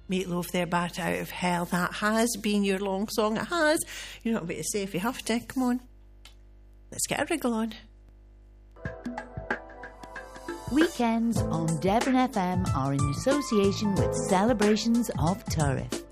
Meatloaf there, Bat Out of Hell. That has been your long song. It has. You know what to say if you have to. Come on. Let's get a wriggle on. Weekends on Devon FM are in association with Celebrations of Turriff.